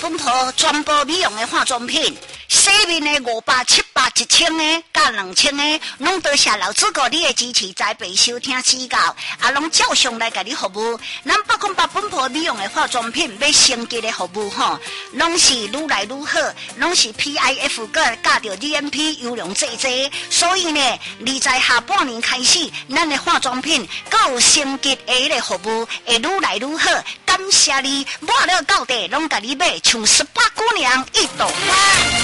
本鋪全部美容的化妝品，洗面的500、700、1000的，加2000的，攏多謝老主顧你的支持，栽培收聽指教，攏照常來給你服務。咱808本鋪美容的化妝品要升級的服務吼，攏是愈來愈好，攏是 PIF 個加到 GMP 優良製劑，所以呢，你在下半年開始，咱的化妝品各有升級的個服務，會愈來愈好。感謝你，買了到底攏給你買，像18姑娘一朵花。